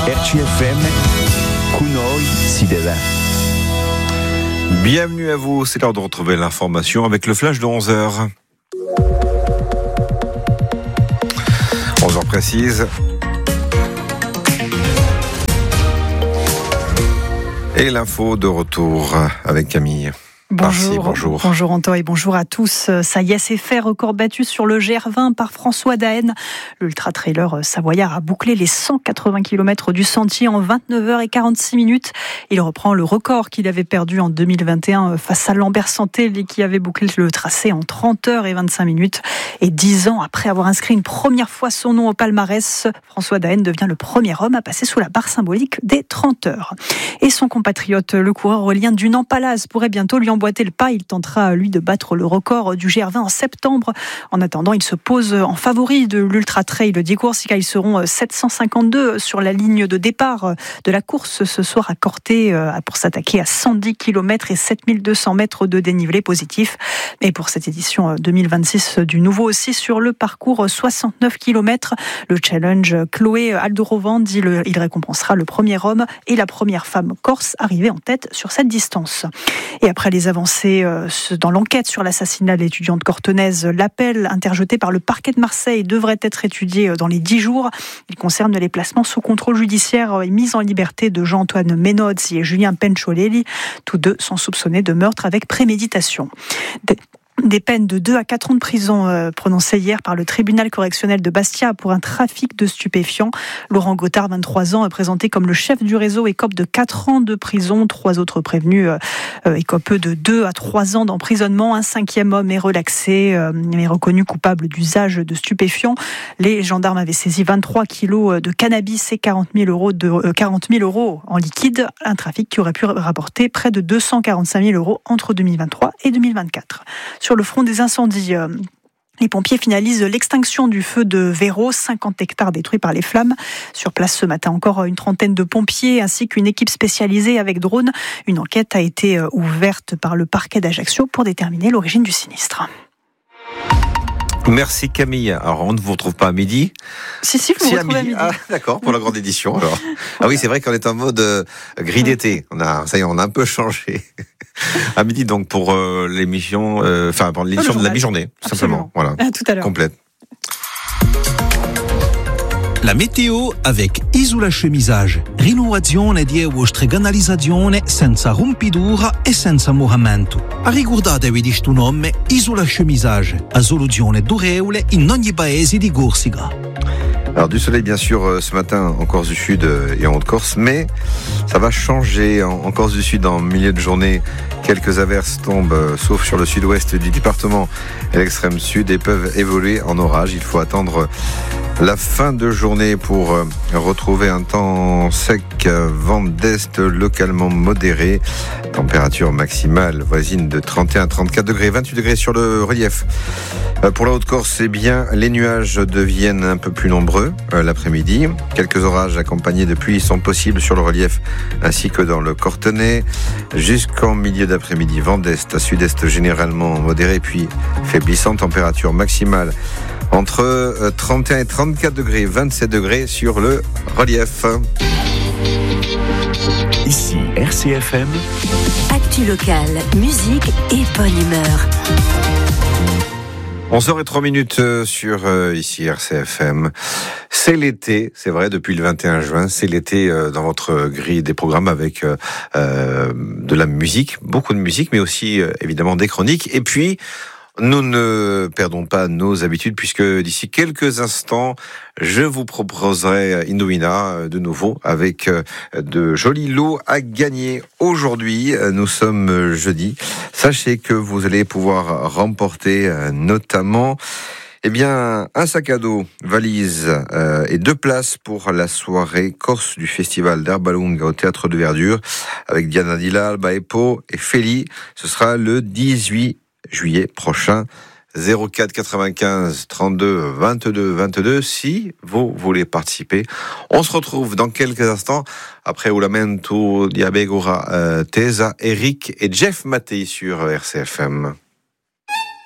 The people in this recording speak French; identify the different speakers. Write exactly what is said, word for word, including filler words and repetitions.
Speaker 1: R C F M, con noi si deve.
Speaker 2: Bienvenue à vous, c'est l'heure de retrouver l'information avec le flash de onze heures. onze heures précises. Et l'info de retour avec Camille.
Speaker 3: Bonjour,
Speaker 2: Merci, bonjour.
Speaker 3: bonjour Anto et bonjour à tous. Ça y est, c'est fait, record battu sur le G R vingt par François Daen. L'ultra-trailer savoyard a bouclé les cent quatre-vingts kilomètres du sentier en vingt-neuf heures quarante-six minutes. Il reprend le record qu'il avait perdu en deux mille vingt et un face à Lambert Santé, qui avait bouclé le tracé en trente heures vingt-cinq minutes. Et dix ans après avoir inscrit une première fois son nom au palmarès, François Daen devient le premier homme à passer sous la barre symbolique des trente heures. Et son compatriote, le coureur aurélien Dunant-Palaz, pourrait bientôt lui emboîter le pas. Il tentera, lui, de battre le record du G R vingt en septembre. En attendant, il se pose en favori de l'Ultra Trail dix courses, car ils seront sept cent cinquante-deux sur la ligne de départ de la course ce soir à Corté pour s'attaquer à cent dix kilomètres et sept mille deux cents mètres de dénivelé positif. Et pour cette édition deux mille vingt-six, du nouveau aussi sur le parcours soixante-neuf kilomètres. Le challenge Chloé Alderovand, il récompensera le premier homme et la première femme corse arrivée en tête sur cette distance. Et après les avancées dans l'enquête sur l'assassinat de l'étudiante cortonaise, l'appel interjeté par le parquet de Marseille devrait être étudié dans les dix jours. Il concerne les placements sous contrôle judiciaire et mise en liberté de Jean-Antoine Menodzi et Julien Pencholelli. Tous deux sont soupçonnés de meurtre avec préméditation. Des... Des peines de deux à quatre ans de prison euh, prononcées hier par le tribunal correctionnel de Bastia pour un trafic de stupéfiants. Laurent Gothard, vingt-trois ans, est présenté comme le chef du réseau, écope de quatre ans de prison. Trois autres prévenus euh, écopent de deux à trois ans d'emprisonnement. Un cinquième homme est relaxé, euh, mais reconnu coupable d'usage de stupéfiants. Les gendarmes avaient saisi vingt-trois kilos de cannabis et quarante mille euros, de, euh, quarante mille euros en liquide. Un trafic qui aurait pu rapporter près de deux cent quarante-cinq mille euros entre deux mille vingt-trois et deux mille vingt-quatre. Sur le front des incendies, euh, les pompiers finalisent l'extinction du feu de Véro, cinquante hectares détruits par les flammes. Sur place ce matin, encore une trentaine de pompiers ainsi qu'une équipe spécialisée avec drone. Une enquête a été ouverte par le parquet d'Ajaccio pour déterminer l'origine du sinistre.
Speaker 2: Merci Camille. Alors on ne vous retrouve pas à midi.
Speaker 3: Si, si, vous
Speaker 2: si,
Speaker 3: me retrouvez à midi.
Speaker 2: Ah, d'accord, pour la grande édition. Alors. Ah oui, c'est vrai qu'on est en mode euh, grille d'été. On a, ça y est, on a un peu changé. À midi donc pour euh, l'émission, enfin euh, pour l'édition de la mi-journée, tout simplement. Voilà.
Speaker 3: À tout à l'heure.
Speaker 2: Complète.
Speaker 4: La météo avec Isola Chemisage. Rinnovazione di vostre canalizzazione senza rompidura e senza moramento. Ricordatevi di sto nome Isola Chemisage, a soluzione durevole in ogni paese di Corsica.
Speaker 2: Alors du soleil bien sûr ce matin en Corse du Sud et en Haute-Corse, mais ça va changer en, en Corse du Sud en milieu de journée. Quelques averses tombent, sauf sur le sud-ouest du département et l'extrême sud, et peuvent évoluer en orage. Il faut attendre la fin de journée pour retrouver un temps sec, vent d'est localement modéré, température maximale voisine de trente et un à trente-quatre degrés, vingt-huit degrés sur le relief. Pour la Haute-Corse, eh bien, les nuages deviennent un peu plus nombreux l'après-midi. Quelques orages accompagnés de pluie sont possibles sur le relief ainsi que dans le Cortenay. Jusqu'en milieu d'après-midi, vent d'est à sud-est généralement modéré puis faiblissant, température maximale entre trente et un et trente-quatre degrés, vingt-sept degrés sur le relief.
Speaker 1: Ici R C F M.
Speaker 5: Actu locale, musique et bonne humeur.
Speaker 2: onze heures trois minutes sur euh, ici R C F M. C'est l'été, c'est vrai, depuis le vingt et un juin, c'est l'été euh, dans votre grille des programmes avec euh, euh, de la musique, beaucoup de musique, mais aussi euh, évidemment des chroniques. Et puis, nous ne perdons pas nos habitudes puisque d'ici quelques instants, je vous proposerai Inouïna de nouveau avec de jolis lots à gagner. Aujourd'hui, nous sommes jeudi. Sachez que vous allez pouvoir remporter notamment eh bien, un sac à dos, valise euh, et deux places pour la soirée Corse du festival d'Herbalunga au Théâtre de Verdure avec Diana Dilla, Baepo et Feli. Ce sera le dix-huit juillet prochain. zéro quatre quatre-vingt-quinze trente-deux vingt-deux vingt-deux si vous voulez participer. On se retrouve dans quelques instants après O Lamento di Abegora, euh, Tesa, Eric et Jeff Mattei sur R C F M.